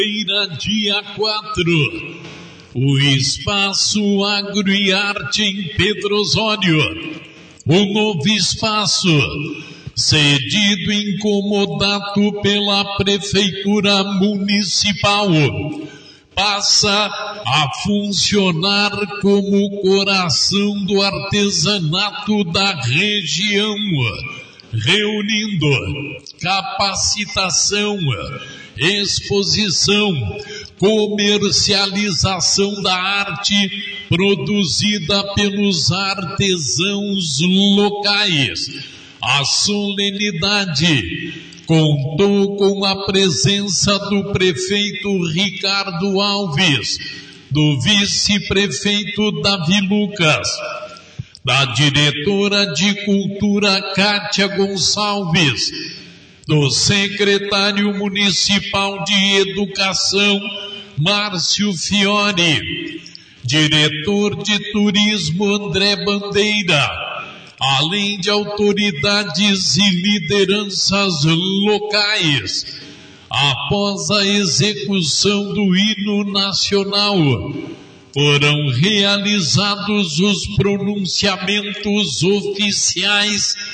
Dia 4, o Espaço Agro e Arte em Pedro Osório. O novo espaço, cedido em comodato pela Prefeitura Municipal, passa a funcionar como coração do artesanato da região, reunindo capacitação, exposição, comercialização da arte produzida pelos artesãos locais. A solenidade contou com a presença do prefeito Ricardo Alves, do vice-prefeito Davi Lucas, da diretora de Cultura Kátia Gonçalves, do secretário municipal de Educação Márcio Fiore, diretor de Turismo André Bandeira, além de autoridades e lideranças locais. Após a execução do hino nacional, foram realizados os pronunciamentos oficiais